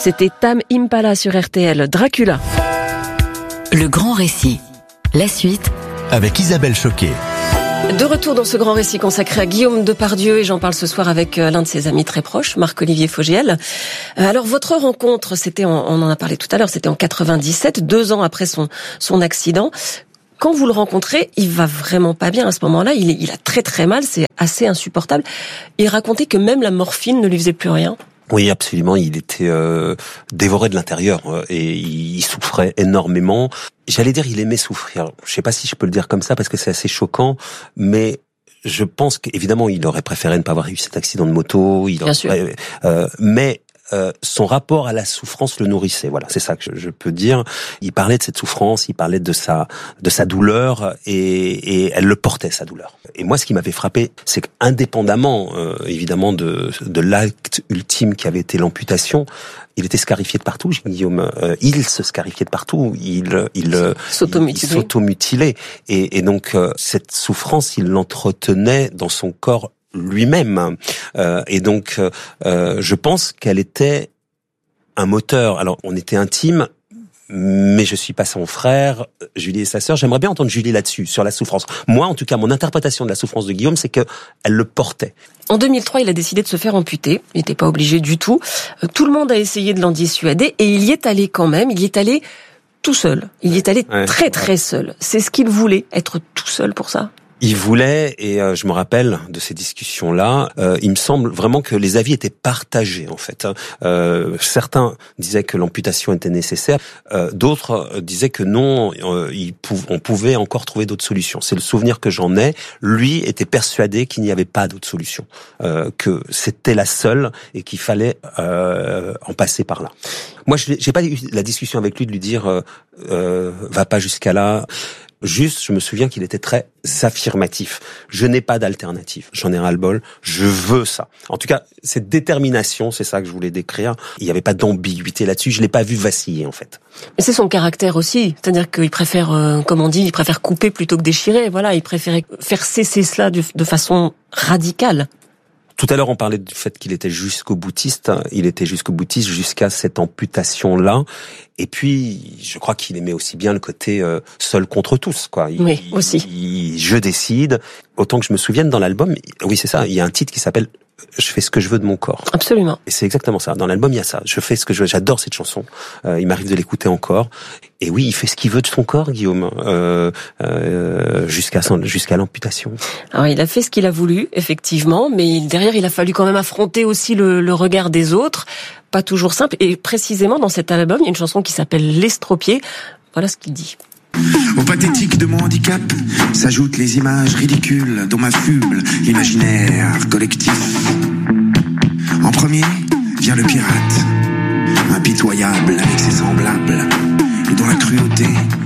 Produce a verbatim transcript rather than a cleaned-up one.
C'était Tame Impala sur R T L, Dracula. Le grand récit. La suite avec Isabelle Choquet. De retour dans ce grand récit consacré à Guillaume Depardieu, et j'en parle ce soir avec l'un de ses amis très proches, Marc-Olivier Fogiel. Alors votre rencontre, c'était, en, on en a parlé tout à l'heure, c'était en quatre-vingt-dix-sept, deux ans après son, son accident. Quand vous le rencontrez, il va vraiment pas bien à ce moment-là, il, est, il a très très mal, c'est assez insupportable. Il racontait que même la morphine ne lui faisait plus rien. Oui, absolument. Il était euh, dévoré de l'intérieur euh, et il souffrait énormément. J'allais dire, il aimait souffrir. Je sais pas si je peux le dire comme ça parce que c'est assez choquant, mais je pense qu'évidemment, il aurait préféré ne pas avoir eu cet accident de moto. Il Bien aurait, sûr. Euh, mais euh, son rapport à la souffrance le nourrissait. Voilà, c'est ça que je, je peux dire. Il parlait de cette souffrance, il parlait de sa de sa douleur et, et elle le portait, sa douleur. Et moi, ce qui m'avait frappé, c'est qu'indépendamment, euh, évidemment, de, de l'acte ultime qui avait été l'amputation, il était scarifié de partout, Guillaume. Euh, il se scarifiait de partout. Il, il, s'automutilait. il, il s'automutilait. Et, et donc, euh, cette souffrance, il l'entretenait dans son corps lui-même. Euh, et donc, euh, je pense qu'elle était un moteur. Alors, on était intimes, mais je suis pas son frère, Julie est sa sœur. J'aimerais bien entendre Julie là-dessus, sur la souffrance. Moi, en tout cas, mon interprétation de la souffrance de Guillaume, c'est que elle le portait. En deux mille trois, il a décidé de se faire amputer. Il n'était pas obligé du tout. Tout le monde a essayé de l'en dissuader et il y est allé quand même. Il y est allé tout seul. Il y est allé ouais, très très ouais. seul. C'est ce qu'il voulait, être tout seul pour ça. Il voulait, et euh, je me rappelle de ces discussions-là, euh, il me semble vraiment que les avis étaient partagés, en fait. Euh, certains disaient que l'amputation était nécessaire, euh, d'autres disaient que non, euh, il pou- on pouvait encore trouver d'autres solutions. C'est le souvenir que j'en ai. Lui était persuadé qu'il n'y avait pas d'autre solution, euh, que c'était la seule et qu'il fallait euh, en passer par là. Moi, je j'ai pas eu la discussion avec lui de lui dire euh, euh, va pas jusqu'à là. Juste, je me souviens qu'il était très affirmatif. Je n'ai pas d'alternative. J'en ai ras-le-bol. Je veux ça. En tout cas, cette détermination, c'est ça que je voulais décrire. Il n'y avait pas d'ambiguïté là-dessus. Je l'ai pas vu vaciller, en fait. Mais c'est son caractère aussi. C'est-à-dire qu'il préfère, euh, comme on dit, il préfère couper plutôt que déchirer. Voilà, il préférait faire cesser cela de, de façon radicale. Tout à l'heure, on parlait du fait qu'il était jusqu'au boutiste. Il était jusqu'au boutiste jusqu'à cette amputation-là. Et puis, je crois qu'il aimait aussi bien le côté euh, seul contre tous, quoi. Il, oui, aussi. Il, je décide. Autant que je me souvienne, dans l'album, oui, c'est ça. Il y a un titre qui s'appelle « Je fais ce que je veux de mon corps ». Absolument. Et c'est exactement ça. Dans l'album, il y a ça. Je fais ce que je veux. J'adore cette chanson. Euh, il m'arrive de l'écouter encore. Et oui, il fait ce qu'il veut de son corps, Guillaume, euh, euh, jusqu'à son, jusqu'à l'amputation. Alors, il a fait ce qu'il a voulu, effectivement, mais derrière, il a fallu quand même affronter aussi le, le regard des autres. Pas toujours simple. Et précisément, dans cet album, il y a une chanson qui s'appelle « L'estropié ». Voilà ce qu'il dit. Au pathétique de mon handicap s'ajoutent les images ridicules dont m'affuble l'imaginaire collectif. En premier vient le pirate, impitoyable avec ses semblables, et dont la cruauté